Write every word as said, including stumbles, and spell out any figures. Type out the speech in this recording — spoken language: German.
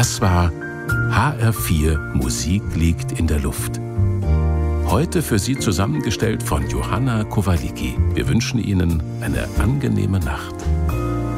Das war H R vier Musik liegt in der Luft. Heute für Sie zusammengestellt von Johanna Kowaliki. Wir wünschen Ihnen eine angenehme Nacht.